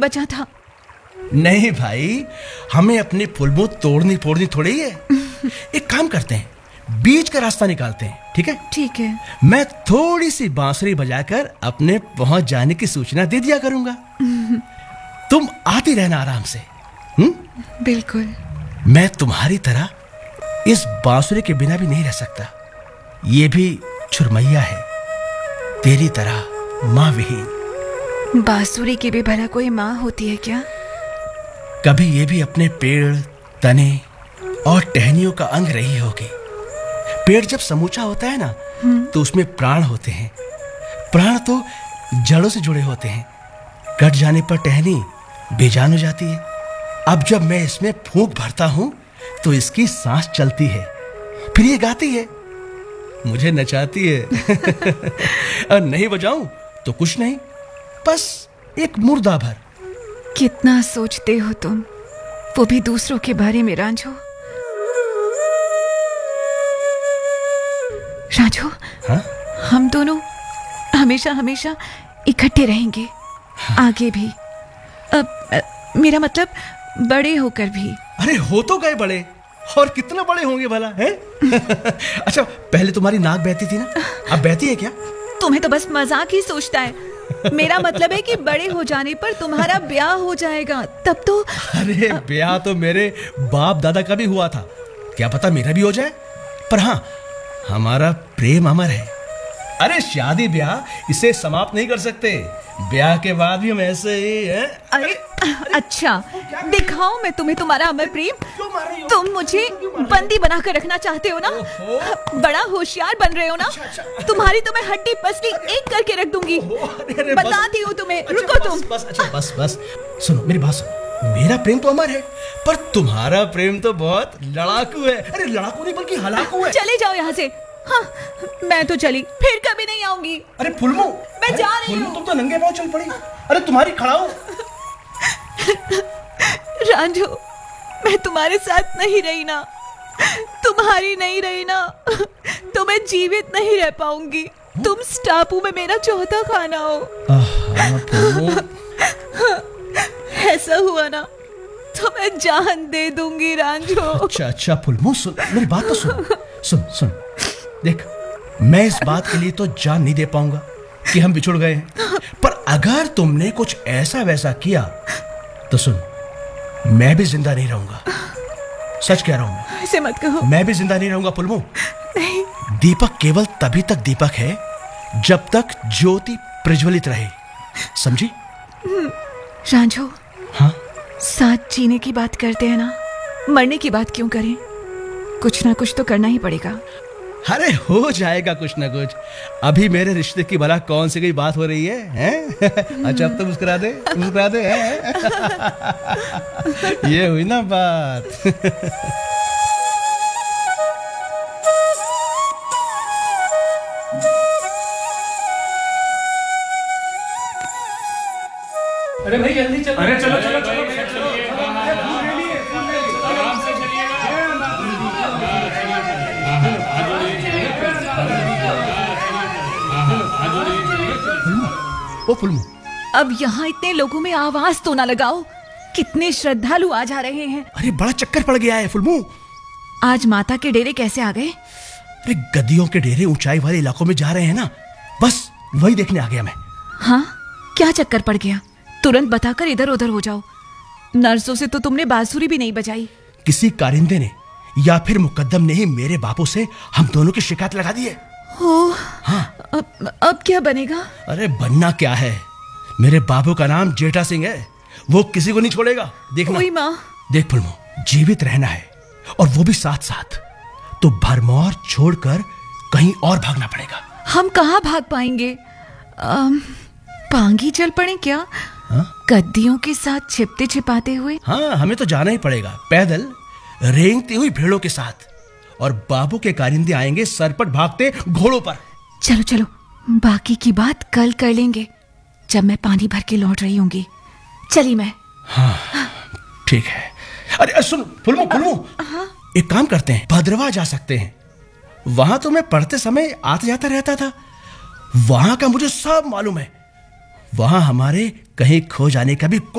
बचा था। नहीं भाई, हमें अपनी फुलमू तोड़नी फोड़नी थोड़ी है। एक काम करते हैं, बीच का रास्ता निकालते हैं, ठीक है? ठीक है। मैं थोड़ी सी बांसुरी बजाकर अपने पहुंच जाने की सूचना दे दिया करूंगा। तुम आती रहना आराम से। बिल्कुल। मैं तुम्हारी तरह इस बांसुरी के बिना भी नहीं रह सकता। ये भी छुरमैया है, तेरी तरह माँ विहीन। बांसुरी की भी भला कोई माँ होती है क्या? कभी ये भी अपने पेड़, तने और टहनियों का अंग रही होगी। पेड़ जब समूचा होता है ना, तो उसमें प्राण होते हैं। प्राण तो जड़ों से जुड़े होते हैं। कट जाने पर टहनी बेजान हो जाती है। अब जब मैं इसमें फूंक भरता हूं तो इसकी सांस चलती है, फिर ये गाती है, मुझे नचाती है। और नहीं बजाऊं तो कुछ नहीं, बस एक मुर्दा भर। कितना सोचते हो तुम, वो भी दूसरों के बारे में। रांझो, रांझो, हाँ? हम दोनों हमेशा हमेशा इकट्ठे रहेंगे, आगे भी। मेरा मतलब बड़े होकर भी। अरे हो तो गए बड़े, और कितना बड़े होंगे भला, है? अच्छा, पहले तुम्हारी नाक बहती थी ना, अब बहती है क्या? तुम्हें तो बस मजाक ही सोचता है। मेरा मतलब है कि बड़े हो जाने पर तुम्हारा ब्याह हो जाएगा, तब तो। अरे ब्याह तो मेरे बाप दादा का भी हुआ था, क्या पता मेरा भी हो जाए। पर हाँ, हमारा प्रेम अमर है। अरे शादी ब्याह इसे समाप्त नहीं कर सकते। ब्याह के बाद भी हम ऐसे ही हैं। अरे अच्छा, दिखाओ मैं तुम्हें तुम्हारा अमर प्रेम। तुम मुझे बंदी बनाकर रखना चाहते हो ना? बड़ा होशियार बन रहे हो ना? तुम्हारी तो मैं हड्डी पसली एक करके रख दूंगी। बताती हूँ तुम्हें। रुको तुम। बस सुनो, मेरी बात सुनो। मेरा प्रेम तो अमर है, पर तुम्हारा प्रेम तो बहुत लड़ाकू है। अरे लड़ाकू नहीं बल्कि हलाकू है। चले जाओ यहाँ से। हाँ, मैं तो चली, फिर कभी नहीं आऊंगी। अरे फुलमू, मैं जा रही हूँ। तुम तो नंगे पांव चल पड़ी। अरे तुम्हारी खड़ाओ। रांझो, मैं तुम्हारे साथ नहीं रही ना, तुम्हारी नहीं रही ना, तो मैं जीवित नहीं रह पाऊंगी। तुम इस टापू में मेरा चौथा खाना हो। ऐसा हुआ ना तो मैं जान दे दूंगी रांझो। अच्छा फुलमू, सुन मेरी बात तो सुन। देख, मैं इस बात के लिए तो जान नहीं दे पाऊंगा कि हम बिछुड़ गए हैं, पर अगर तुमने कुछ ऐसा वैसा किया तो सुन, मैं भी जिंदा नहीं रहूंगा। सच कह रहा हूं मैं। ऐसे मत कहो। मैं भी जिंदा नहीं रहूंगा फुलमू। नहीं। दीपक केवल तभी तक दीपक है जब तक ज्योति प्रज्वलित रहे, समझी? रांझो, हाँ? साथ जीने की बात करते हैं ना, मरने की बात क्यों करें? कुछ ना कुछ तो करना ही पड़ेगा। अरे हो जाएगा कुछ ना कुछ। अभी मेरे रिश्ते की भला कौन सी कोई बात हो रही है, हैं? अच्छा, अब तो मुस्कुरा दे हैं? ये हुई ना बात। अरे भाई जल्दी चलो। अरे चलो। ओ फुलमू, अब यहाँ इतने लोगों में आवाज तो ना लगाओ। कितने श्रद्धालु आ जा रहे हैं। अरे बड़ा चक्कर पड़ गया है फुलमू। आज माता के डेरे कैसे आ गए? अरे गद्दियों के डेरे ऊंचाई वाले इलाकों में जा रहे हैं ना, बस वही देखने आ गया मैं। हाँ, क्या चक्कर पड़ गया? तुरंत बताकर इधर उधर हो जाओ। नर्सों से तो तुमने बांसुरी भी नहीं बजाई। किसी कारिंदे ने या फिर मुकद्दम ने ही मेरे बापू से हम दोनों की शिकायत लगा दी है। हाँ। अब क्या बनेगा? अरे बनना क्या है, मेरे बाबू का नाम जेठा सिंह है, वो किसी को नहीं छोड़ेगा। देखना। ओए माँ। देख फुलमू, जीवित रहना है और वो भी साथ साथ, तो भरमौर छोड़कर कहीं और भागना पड़ेगा। हम कहाँ भाग पाएंगे? पांगी चल पड़े क्या? गद्दियों के साथ छिपते छिपाते हुए? हाँ, हमें तो जाना ही पड़ेगा, पैदल रेंगती हुई भेड़ों के साथ। और बाबू के कारिंदे आएंगे सरपट भागते घोड़ों पर। चलो, बाकी की बात कल कर लेंगे, जब मैं पानी भर के लौट रही होंगी। चली मैं। हाँ, ठीक है। अरे सुन फुलमू, एक काम करते हैं, भद्रवा जा सकते हैं। वहां तो मैं पढ़ते समय आता जाता रहता था, वहां का मुझे सब मालूम है। वहां हमारे कहीं खो जाने का भी